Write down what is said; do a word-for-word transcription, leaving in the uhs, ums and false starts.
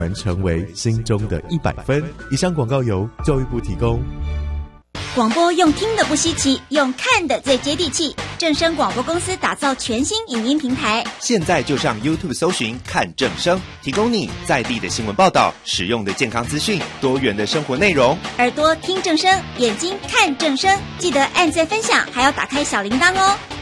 成为心中的一百分。以上广告由教育部提供。 广播用听的不稀奇，用看的最接地气。正声广播公司打造全新影音平台， 现在就上 YouTube 搜寻看正声，提供你在地的新闻报道、实用的健康资讯、多元的生活内容。 耳朵听正声，眼睛看正声，记得按赞分享，还要打开小铃铛哦。